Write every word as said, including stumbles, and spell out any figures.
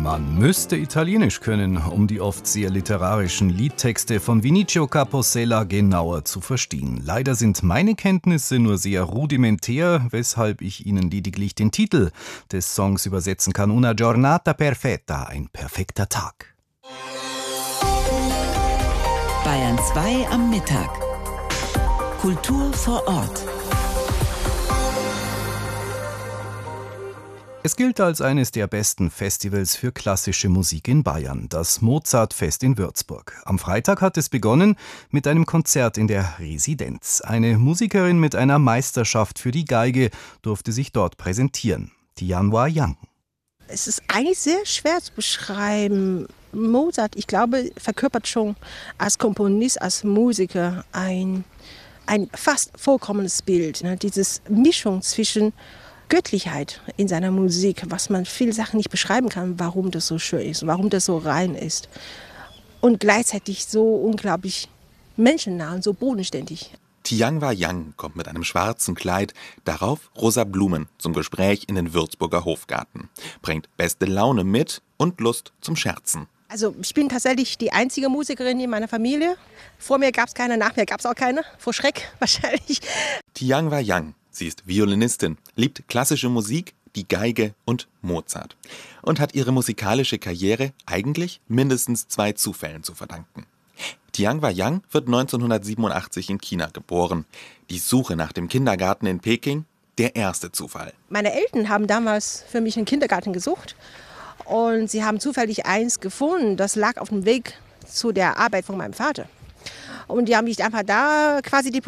Man müsste Italienisch können, um die oft sehr literarischen Liedtexte von Vinicio Capossela genauer zu verstehen. Leider sind meine Kenntnisse nur sehr rudimentär, weshalb ich Ihnen lediglich den Titel des Songs übersetzen kann. Una giornata perfetta, ein perfekter Tag. Bayern zwei am Mittag. Kultur vor Ort. Es gilt als eines der besten Festivals für klassische Musik in Bayern, das Mozartfest in Würzburg. Am Freitag hat es begonnen mit einem Konzert in der Residenz. Eine Musikerin mit einer Meisterschaft für die Geige durfte sich dort präsentieren. Tianhua Yang. Es ist eigentlich sehr schwer zu beschreiben. Mozart, ich glaube, verkörpert schon als Komponist, als Musiker ein, ein fast vollkommenes Bild. Ne? Diese Mischung zwischen Göttlichkeit in seiner Musik, was man viele Sachen nicht beschreiben kann, warum das so schön ist, warum das so rein ist. Und gleichzeitig so unglaublich menschennah und so bodenständig. Tianhua Yang kommt mit einem schwarzen Kleid, darauf rosa Blumen zum Gespräch in den Würzburger Hofgarten. Bringt beste Laune mit und Lust zum Scherzen. Also ich bin tatsächlich die einzige Musikerin in meiner Familie. Vor mir gab es keine, nach mir gab es auch keine. Vor Schreck wahrscheinlich. Tianhua Yang. Sie ist Violinistin, liebt klassische Musik, die Geige und Mozart und hat ihre musikalische Karriere eigentlich mindestens zwei Zufällen zu verdanken. Tianhua Yang wird neunzehnhundertsiebenundachtzig in China geboren. Die Suche nach dem Kindergarten in Peking, der erste Zufall. Meine Eltern haben damals für mich einen Kindergarten gesucht und sie haben zufällig eins gefunden, das lag auf dem Weg zu der Arbeit von meinem Vater. Und die haben mich einfach da quasi die